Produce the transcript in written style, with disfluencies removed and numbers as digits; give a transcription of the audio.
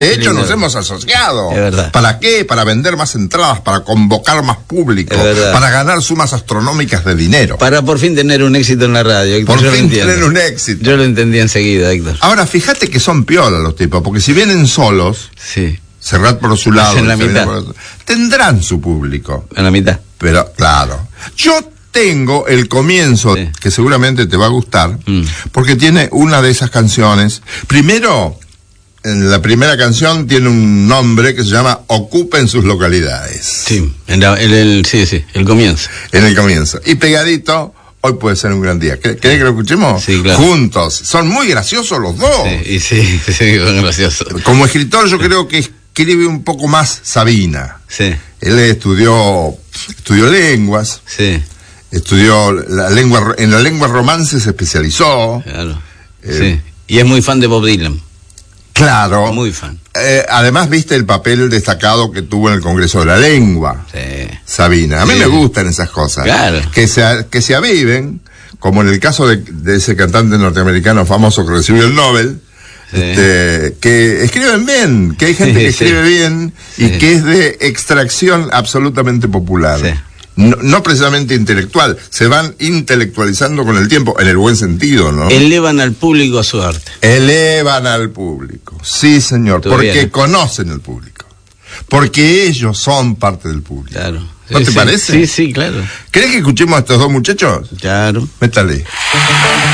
De hecho, nos hemos asociado. Es verdad. ¿Para qué? Para vender más entradas, para convocar más público, para ganar sumas astronómicas de dinero. Para por fin tener un éxito en la radio, Héctor. Por fin tener un éxito. Yo lo entendí enseguida, Héctor. Ahora, fíjate que son piolas los tipos, porque si vienen solos, sí. Serrat por su lado, en la mitad. Tendrán su público. En la mitad. Pero, claro. Yo tengo el comienzo, que seguramente te va a gustar, porque tiene una de esas canciones. Primero, en la primera canción tiene un nombre que se llama Ocupen sus localidades. Sí, el comienzo. En el comienzo. Y pegadito, hoy puede ser un gran día. ¿Querés que lo escuchemos? Sí, claro. Juntos. Son muy graciosos los dos. Sí, son graciosos. Como escritor yo creo que escribe un poco más Sabina. Sí. Él estudió lenguas. Sí. Estudió en la lengua romance se especializó. Claro. Sí. Y es muy fan de Bob Dylan. Claro. Muy fan. Además, viste el papel destacado que tuvo en el Congreso de la Lengua. Sí. Sabina. A mí me gustan esas cosas. Claro. Que se aviven, como en el caso de ese cantante norteamericano famoso que recibió el Nobel. Sí. Que escriben bien, que hay gente que escribe bien y que es de extracción absolutamente popular. Sí. No precisamente intelectual, se van intelectualizando con el tiempo, en el buen sentido, ¿no? Elevan al público a su arte. Elevan al público, sí señor, porque conocen el público, porque ellos son parte del público. Claro. ¿No te parece? Sí, claro. ¿Querés que escuchemos a estos dos muchachos? Claro. Métale.